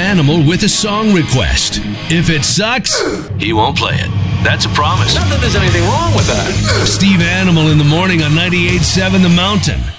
Animal with a song request. If it sucks, he won't play it. That's a promise. Not that there's anything wrong with that. Steve Animal in the morning on 98.7 The Mountain.